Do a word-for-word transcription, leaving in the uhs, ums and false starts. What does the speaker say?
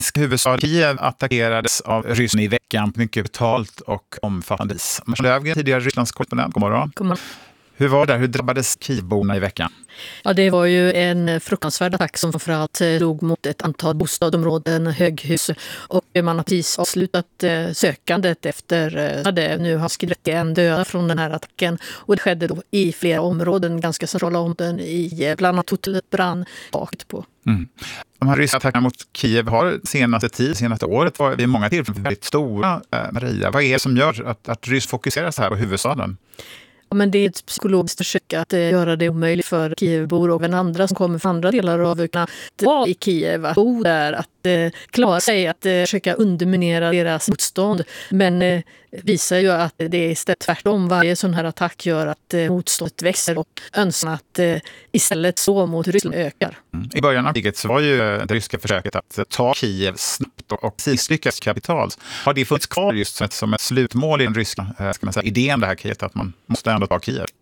Huvudstad Kiev attackerades av Ryssland i veckan, mycket brutalt och omfattande vis. Marcel Löfgren, tidigare Rysslands korrespondent, god morgon. God morgon. Hur var det? Hur drabbades Kievborna i veckan? Ja, det var ju en fruktansvärd attack som framförallt slog mot ett antal bostadsområden, höghus, och man har precis avslutat sökandet efter det. Nu har skrivit en döda från den här attacken, och det skedde då i flera områden, ganska centrala områden, i bland annat hotellet brann taket på. Mm. De här ryska attackerna mot Kiev har senaste tid, senaste året var vid många tillfällen väldigt stora. Maria, vad är det som gör att, att Ryss fokuserar så här på huvudstaden? Ja, men det är ett psykologiskt försök att eh, göra det omöjligt för Kievbor och även andra som kommer från andra delar av Ukraina att vara i Kiev, att bo där, att eh, klara sig, att eh, försöka underminera deras motstånd. Men eh, visar ju att det är istället tvärtom. Varje sån här attack gör att eh, motståndet växer och önskan att eh, istället så mot Ryssland ökar. Mm. I början av kriget så var ju det ryska försöket att ta Kiev snabbt och misslyckas kapitalt. Har det funnits kvar just som ett, som ett slutmål i den ryska ska man säga, idén det här kriget att man måste ändå ta Kiev?